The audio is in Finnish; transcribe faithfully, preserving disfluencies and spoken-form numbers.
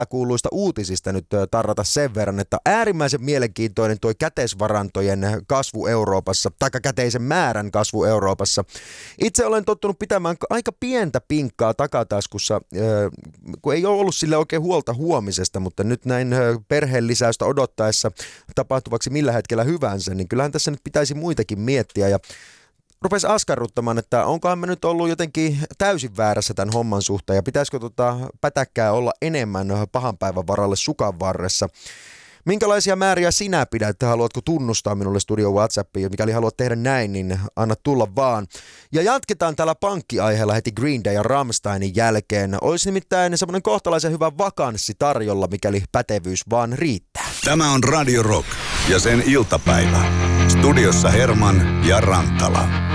kuuluista uutisista nyt tarrata sen verran, että äärimmäisen mielenkiintoinen tuo käteisvarantojen kasvu Euroopassa, tai käteisen määrän kasvu Euroopassa. Itse olen tottunut pitämään aika pientä pinkkaa takataskussa, kun ei ole ollut sille oikein huolta huomisesta, mutta nyt näin perheen lisäystä odottaessa tapahtuvaksi millä hetkellä hyvänsä, niin kyllähän tässä nyt pitäisi muitakin miettiä ja rupesi askarruttamaan, että onkohan me nyt ollut jotenkin täysin väärässä tämän homman suhteen ja pitäisikö tota pätäkkää olla enemmän pahan päivän varalle sukan varressa. Minkälaisia määriä sinä pidät? Haluatko tunnustaa minulle studio WhatsAppiin? Mikäli haluat tehdä näin, niin anna tulla vaan. Ja jatketaan tällä pankkiaiheella heti Green Day ja Rammsteinin jälkeen. Olisi nimittäin semmoinen kohtalaisen hyvä vakanssi tarjolla, mikäli pätevyys vaan riittää. Tämä on Radio Rock ja sen iltapäivä. Studiossa Herman ja Rantala.